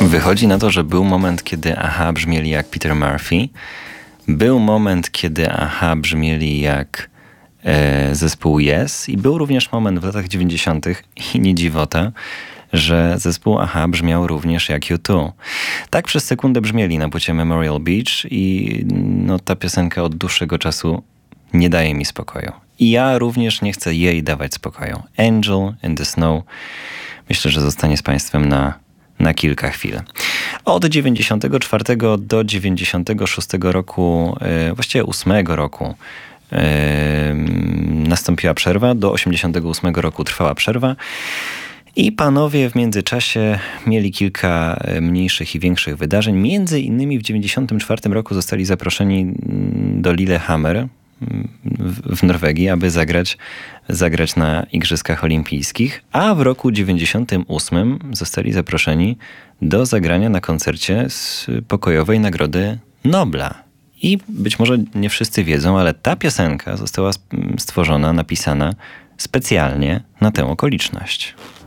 Wychodzi na to, że był moment, kiedy Aha brzmieli jak Peter Murphy. Był moment, kiedy Aha brzmieli jak zespół Yes. I był również moment w latach 90. i nie dziwota, że zespół Aha brzmiał również jak U2. Tak przez sekundę brzmieli na płycie Memorial Beach i ta piosenka od dłuższego czasu nie daje mi spokoju. I ja również nie chcę jej dawać spokoju. Angel in the Snow myślę, że zostanie z Państwem na kilka chwil. Od 94 do 96 roku, właściwie 8 roku, nastąpiła przerwa. Do 88 roku trwała przerwa. I panowie w międzyczasie mieli kilka mniejszych i większych wydarzeń. Między innymi w 94 roku zostali zaproszeni do Lillehammer w Norwegii, aby zagrać na Igrzyskach Olimpijskich, a w roku 98 zostali zaproszeni do zagrania na koncercie z Pokojowej Nagrody Nobla. I być może nie wszyscy wiedzą, ale ta piosenka została stworzona, napisana specjalnie na tę okoliczność.